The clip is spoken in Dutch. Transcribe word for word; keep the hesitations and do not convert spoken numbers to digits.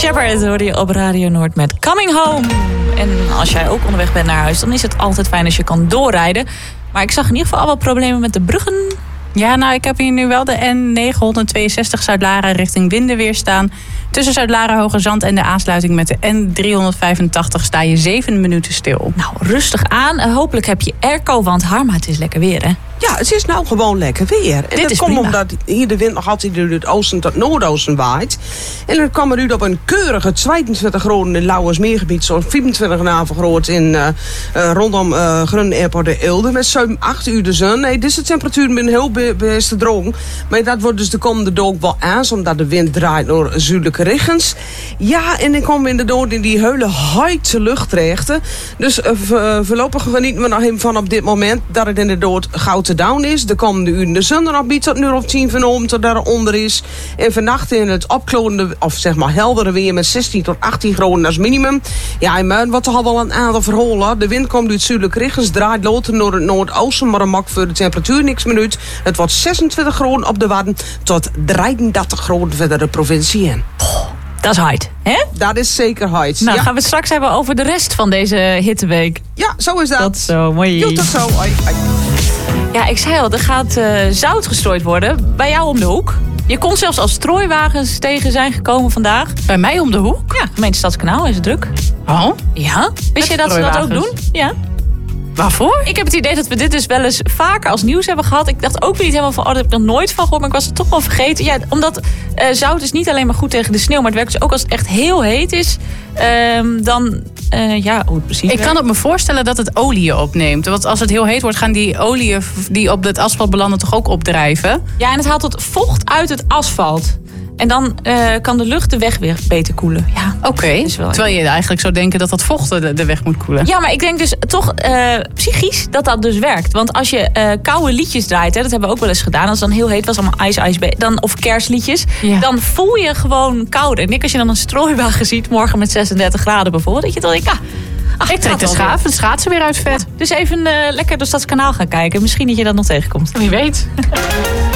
Shepherd hoorde je op Radio Noord met Coming Home. En als jij ook onderweg bent naar huis, dan is het altijd fijn als je kan doorrijden. Maar ik zag in ieder geval al wat problemen met de bruggen. Ja, nou, ik heb hier nu wel de N negenhonderdtweeënzestig Zuid-Laren richting Windenweer staan. Tussen Zuid-Laren, Hoge Zand en de aansluiting met de N driehonderdvijfentachtig sta je zeven minuten stil. Nou, rustig aan. Uh, hopelijk heb je airco, want Harma, het is lekker weer, hè? Ja, het is nou gewoon lekker weer. En Dit dat is komt prima. omdat hier de wind nog altijd uit het oosten tot noordoosten waait. En dan kwam er uit op een keurige tweeëntwintig graden in Lauwersmeergebied. Zo'n vierentwintig graden groot in uh, uh, rondom uh, Groningen Airport de Eelde. Met zeven, acht uur de zon. Nee, dus de temperatuur ben heel be- best te droog. Maar dat wordt dus de komende dag wel aan, omdat de wind draait naar zuidelijke richtings. Ja, en dan komen we inderdaad in die hele heite lucht terecht. Dus uh, v- uh, voorlopig genieten we nog even van op dit moment dat het inderdaad goud te down is. De komende uren de zon er nog biedt tot een uur of tien van tot daaronder is. En vannacht in het opklonende, of zeg maar heldere weer met zestien tot achttien graden als minimum. Ja, en maar wat toch al wel een aantal verholen. De wind komt uit zuidelijk richtings, draait later naar het noordoosten, maar dan maakt voor de temperatuur niks meer uit. Het wordt zesentwintig graden op de Wadden tot drieëndertig graden verder de provincie in. Dat is hard, hè? Dat is zeker hard. Nou, ja. gaan we het straks hebben over de rest van deze hitteweek. ja, zo is dat. Tot zo, mooi. Jo, tot zo. Ai, ai. Ja, ik zei al, er gaat uh, zout gestrooid worden bij jou om de hoek. Je kon zelfs als strooiwagens tegen zijn gekomen vandaag. Bij mij om de hoek? Ja, gemeente Stadskanaal is het druk. Oh? Ja? Wist je dat ze dat ook doen? Ja. Waarvoor? Ik heb het idee dat we dit dus wel eens vaker als nieuws hebben gehad. Ik dacht ook niet helemaal van, oh, daar heb ik nog nooit van gehoord. Maar ik was het toch wel vergeten. Ja, omdat uh, zout is niet alleen maar goed tegen de sneeuw. Maar het werkt dus ook als het echt heel heet is. Um, dan, uh, ja, hoe het precies Ik kan het me voorstellen dat het oliën opneemt. Want als het heel heet wordt, gaan die oliën die op het asfalt belanden toch ook opdrijven? Ja, en het haalt het vocht uit het asfalt. En dan uh, kan de lucht de weg weer beter koelen. Ja, Oké, okay. Terwijl je eigenlijk zou denken dat dat vocht de, de weg moet koelen. Ja, maar ik denk dus toch uh, psychisch dat dat dus werkt. Want als je uh, koude liedjes draait, hè, dat hebben we ook wel eens gedaan. Als het dan heel heet was, allemaal ijs, ijs, dan of kerstliedjes. Ja. Dan voel je gewoon kouder. En ik als je dan een strooiwagen ziet, morgen met zesendertig graden bijvoorbeeld. Dat je dan denkt, ah, ach, ik trek de schaaf, de schaatsen weer uit vet. Ja, dus even uh, lekker door Stadskanaal gaan kijken. Misschien dat je dat nog tegenkomt. Wie weet.